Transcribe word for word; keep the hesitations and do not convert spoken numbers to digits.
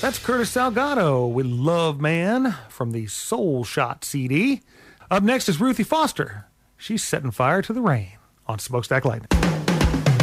That's Curtis Salgado with Love Man from the Soul Shot C D. Up next is Ruthie Foster. She's setting fire to the rain on Smokestack Lightning.